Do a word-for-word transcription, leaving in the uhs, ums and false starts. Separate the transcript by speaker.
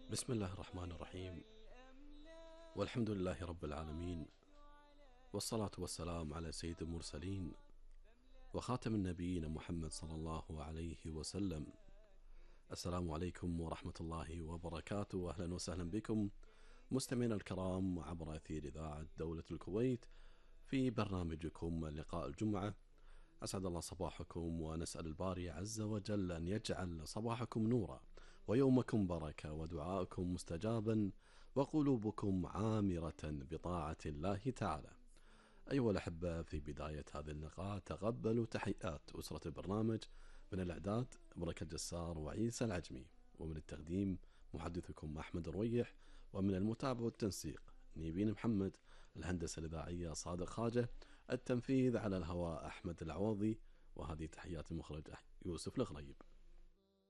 Speaker 1: بسم الله الرحمن الرحيم، والحمد لله رب العالمين، والصلاة والسلام على سيد المرسلين وخاتم النبيين محمد صلى الله عليه وسلم. السلام عليكم ورحمة الله وبركاته، وأهلا وسهلا بكم مستمعينا الكرام عبر أثير إذاعة دولة الكويت في برنامجكم لقاء الجمعة. أسعد الله صباحكم، ونسأل الباري عز وجل أن يجعل صباحكم نورا ويومكم بركة ودعاءكم مستجابا وقلوبكم عامرة بطاعة الله تعالى. أيها الأحبة، في بداية هذه اللقاء تقبلوا تحيات أسرة البرنامج من الإعداد بركة جسار وعيسى العجمي، ومن التقديم محدثكم أحمد الرويح، ومن المتابعة والتنسيق نيبين محمد، الهندسة الإذاعية صادق خاجة، التنفيذ على الهواء أحمد العوضي، وهذه تحيات المخرج يوسف الغريب.